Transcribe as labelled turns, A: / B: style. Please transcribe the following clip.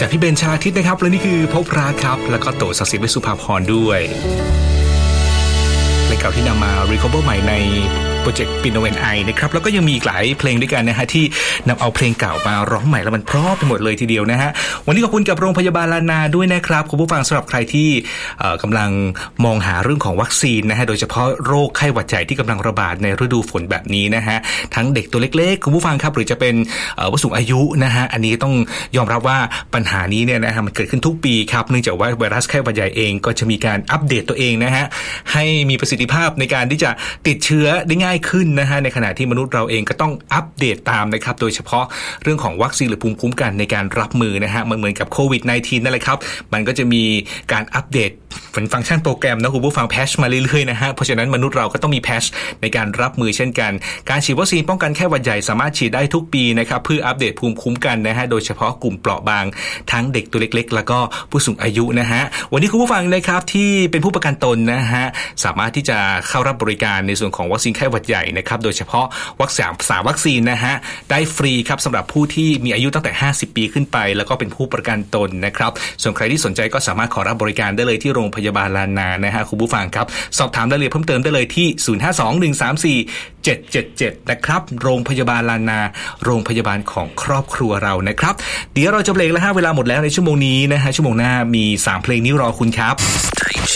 A: จากพี่เบนชลาทิศนะครับและนี่คือพบรักครับแล้วก็โตศักดิ์สิทธิ์ เวชสุภาพรด้วยเพลงเก่าที่นำมา recover ใหม่ในโปรเจกต์ Pino and I นะครับแล้วก็ยังมีอีกหลายเพลงด้วยกันนะฮะที่นำเอาเพลงเก่ามาร้องใหม่แล้วมันเพราะไปหมดเลยทีเดียวนะฮะวันนี้ขอบคุณกับโรงพยาบาลลานาด้วยนะครับคุณผู้ฟังสำหรับใครที่กำลังมองหาเรื่องของวัคซีนนะฮะโดยเฉพาะโรคไข้หวัดใหญ่ที่กำลังระบาดในฤดูฝนแบบนี้นะฮะทั้งเด็กตัวเล็กๆคุณผู้ฟังครับหรือจะเป็นผู้สูงอายุนะฮะอันนี้ต้องยอมรับว่าปัญหานี้เนี่ยนะฮะมันเกิดขึ้นทุกปีครับเนื่องจากว่าไวรัสไข้หวัดใหญ่เองก็จะมีการอัปเดตตัวเองนะฮะให้มีประสิทธิภาพในการที่จะติดเชื้อได้ง่ายขึ้นนะฮะในขณะที่มนุษย์เราเองก็ต้องอัปเดตตามนะครับโดยเฉพาะเรื่องของวัคซีนหรือภูมิคุ้มกันในการรับมือนะฮะมันเหมือนกับโควิด -19 นั่นแหละครับมันก็จะมีการอัปเดตฟังก์ชันโปรแกรมนะคุณผู้ฟังแพชมาเรื่อยๆนะฮะเพราะฉะนั้นมนุษย์เราก็ต้องมีแพชในการรับมือเช่นกันการฉีดวัคซีนป้องกันไข้หวัดใหญ่สามารถฉีดได้ทุกปีนะครับเพื่ออัปเดตภูมิคุ้มกันนะฮะโดยเฉพาะกลุ่มเปราะบางทั้งเด็กตัวเล็กๆแล้วก็ผู้สูงอายุนะฮะวันนี้คุณผู้ฟังนะครับที่เป็นผู้ประกันตนนะฮะสามารถที่จะเข้ารับบริการในส่วนของวัคซีนไข้หวัดใหญ่นะครับโดยเฉพาะวัคซีนนะฮะได้ฟรีครับสำหรับผู้ที่มีอายุตั้งแต่50ปีขึ้นไปแล้วก็เป็นผู้ประกันตนนะครับส่วนใครที่สนใจก็สามารถขอรับบริการได้เลยที่โรงพยาบาลลานานะฮะคุณผู้ฟังครับสอบถามรายละเอียดเพิ่มเติมได้เลยที่0521347777นะครับโรงพยาบาลลานาโรงพยาบาลของครอบครัวเรานะครับเดี๋ยวเราจะเบรกแล้วฮะเวลาหมดแล้วในชั่วโมงนี้นะฮะชั่วโมงหน้ามี3เพลงนี้รอคุณครับ